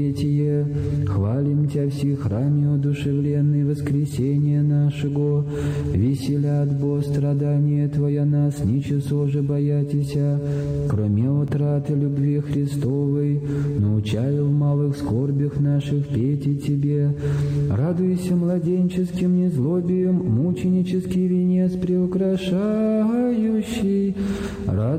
Хвалим Тя в сей храме одушевленный воскресения нашего, веселят Бо страдания Твоя нас, ничего же боятися, кроме утраты любви Христовой, научаю в малых скорбях наших петь и Тебе. Радуйся младенческим незлобием, мученический венец приукрашающий,